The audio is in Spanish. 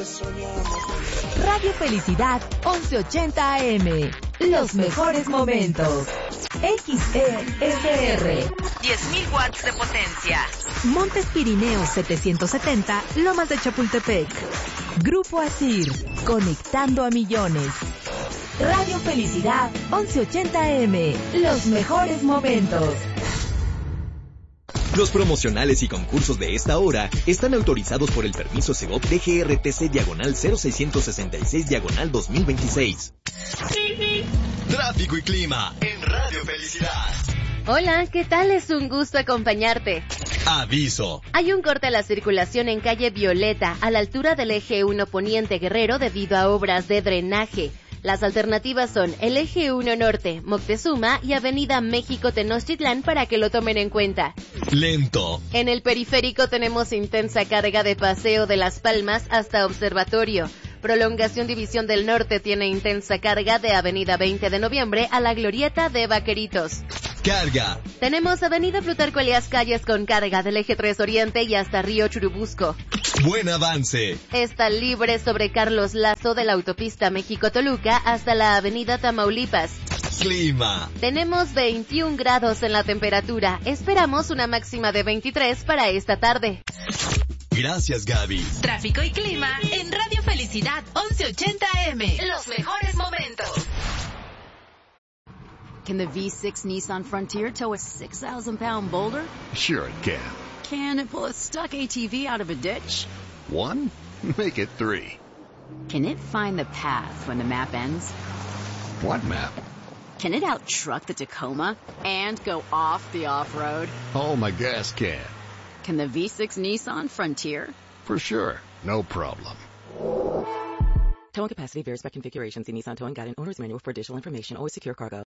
Radio Felicidad 1180 AM. Los mejores momentos. XESR. 10.000 watts de potencia. Montes Pirineos 770, Lomas de Chapultepec. Grupo Asir, conectando a millones. Radio Felicidad 1180 AM. Los mejores momentos. Los promocionales y concursos de esta hora están autorizados por el permiso Segov DGRTC/0666/2026. Tráfico y clima en Radio Felicidad. Hola, ¿qué tal? Es un gusto acompañarte. Aviso. Hay un corte a la circulación en calle Violeta, a la altura del eje 1 Poniente Guerrero debido a obras de drenaje. Las alternativas son el eje 1 Norte, Moctezuma y avenida México Tenochtitlán para que lo tomen en cuenta. Lento. En el periférico tenemos intensa carga de Paseo de las Palmas hasta Observatorio. Prolongación División del Norte tiene intensa carga de avenida 20 de noviembre a la glorieta de Vaqueritos. Carga. Tenemos avenida Plutarco Elías Calles con carga del eje 3 Oriente y hasta Río Churubusco. Buen avance. Está libre sobre Carlos Lazo de la autopista México-Toluca hasta la avenida Tamaulipas. Clima. Tenemos 21 grados en la temperatura. Esperamos una máxima de 23 para esta tarde. Gracias, Gaby. Tráfico y clima en Radio Felicidad 1180 AM. Los mejores momentos. Can the V6 Nissan Frontier tow a 6,000-pound boulder? Sure it can. Can it pull a stuck ATV out of a ditch? 1? Make it 3. Can it find the path when the map ends? What map? Can it out-truck the Tacoma and go off the off-road? Oh, my gas can. Can the V6 Nissan Frontier? For sure. No problem. Towing capacity varies by configuration. See Nissan Towing Guide and Owner's Manual for additional information. Always secure cargo.